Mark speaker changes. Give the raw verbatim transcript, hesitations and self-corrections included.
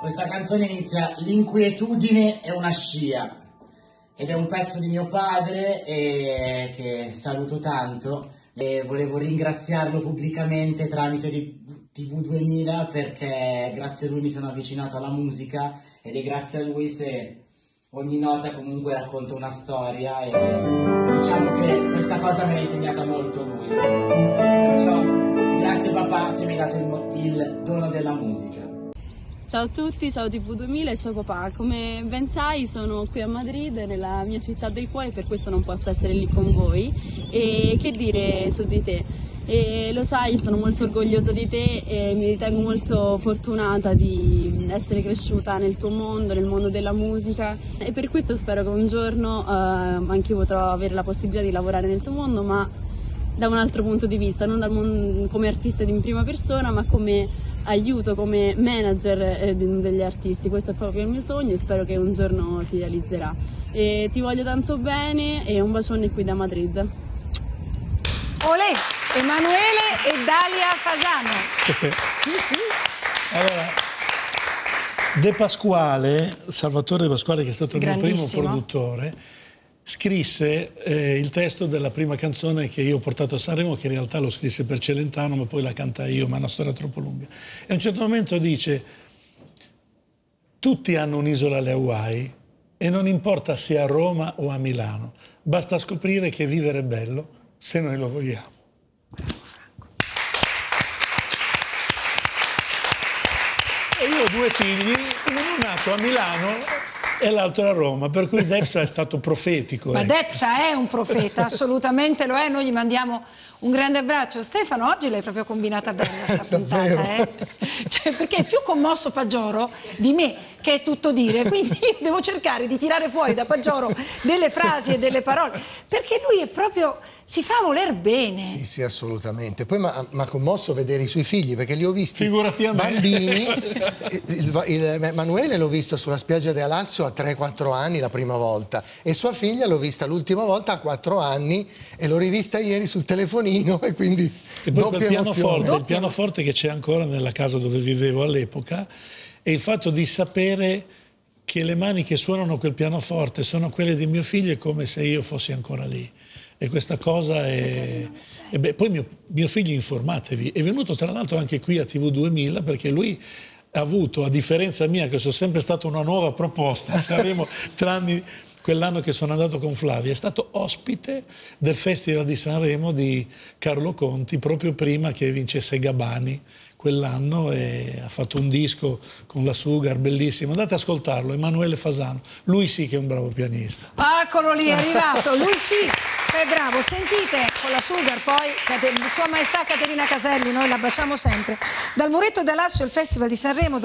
Speaker 1: Questa canzone inizia: l'inquietudine è una scia, ed è un pezzo di mio padre e che saluto tanto, e volevo ringraziarlo pubblicamente tramite T V duemila, perché grazie a lui mi sono avvicinato alla musica ed è grazie a lui se ogni nota comunque racconta una storia, e diciamo che questa cosa me l'ha insegnata molto lui. Perciò grazie papà che mi hai dato il, il dono della musica.
Speaker 2: Ciao a tutti, ciao T V duemila e ciao papà. Come ben sai sono qui a Madrid, nella mia città del cuore, per questo non posso essere lì con voi. E che dire su di te? E lo sai, sono molto orgogliosa di te e mi ritengo molto fortunata di essere cresciuta nel tuo mondo, nel mondo della musica, e per questo spero che un giorno eh, anche io potrò avere la possibilità di lavorare nel tuo mondo, ma da un altro punto di vista, non dal mondo, come artista in prima persona, ma come aiuto, come manager eh, degli artisti. Questo è proprio il mio sogno e spero che un giorno si realizzerà. E ti voglio tanto bene e un bacione qui da Madrid.
Speaker 3: Olè, Emanuele e Dalia Fasano.
Speaker 4: Allora, De Pasquale, Salvatore De Pasquale, che è stato il mio primo produttore, scrisse eh, il testo della prima canzone che io ho portato a Sanremo, che in realtà lo scrisse per Celentano, ma poi la cantai io, ma è una storia troppo lunga. E a un certo momento dice: tutti hanno un'isola alle Hawaii e non importa se a Roma o a Milano, basta scoprire che vivere è bello se noi lo vogliamo. E io ho due figli, uno nato a Milano e l'altro a Roma, per cui Depsa è stato profetico.
Speaker 3: Ma
Speaker 4: ecco.
Speaker 3: Depsa è un profeta, assolutamente lo è, noi gli mandiamo un grande abbraccio. Stefano, oggi l'hai proprio combinata bene questa puntata, eh? Cioè, perché è più commosso Paggioro di me, che è tutto dire, quindi io devo cercare di tirare fuori da Paggioro delle frasi e delle parole, perché lui è proprio... si fa voler bene.
Speaker 5: Sì, sì, assolutamente. Poi mi ha commosso vedere i suoi figli, perché li ho visti
Speaker 4: Figurati a me.
Speaker 5: bambini. il, il, il, Emanuele l'ho visto sulla spiaggia di Alasso a tre quattro anni la prima volta, e sua figlia l'ho vista l'ultima volta a quattro anni e l'ho rivista ieri sul telefonino, e quindi
Speaker 4: e poi
Speaker 5: doppia
Speaker 4: quel pianoforte,
Speaker 5: emozione.
Speaker 4: il pianoforte che c'è ancora nella casa dove vivevo all'epoca, e il fatto di sapere che le mani che suonano quel pianoforte sono quelle di mio figlio è come se io fossi ancora lì. E questa cosa è... E beh, poi mio, mio figlio, informatevi, è venuto tra l'altro anche qui a T V duemila, perché lui ha avuto, a differenza mia, che sono sempre stata una nuova proposta, saremo tranne quell'anno che sono andato con Flavia, è stato ospite del Festival di Sanremo di Carlo Conti, proprio prima che vincesse Gabani quell'anno, e ha fatto un disco con la Sugar, bellissimo. Andate ad ascoltarlo, Emanuele Fasano. Lui sì che è un bravo pianista.
Speaker 3: Eccolo lì, è arrivato, lui sì, è bravo. Sentite, con la Sugar poi, Sua Maestà Caterina Caselli, noi la baciamo sempre. Dal Muretto d'Alassio, il Festival di Sanremo,